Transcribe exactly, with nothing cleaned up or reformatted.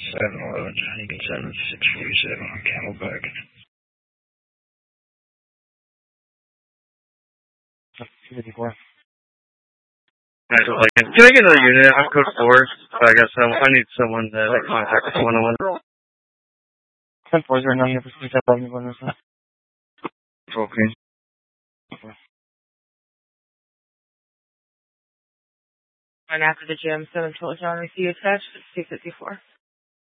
seven eleven Huntington seven six forty-seven on Camelback. fifty-four. Nice, like, can I get another unit? I'm code four. I got some. I need someone to like contact us one on one. ten four zero nine for forty-seven eleven. Okay. And after the G M seven twelve, John, receive attached, C fifty-four.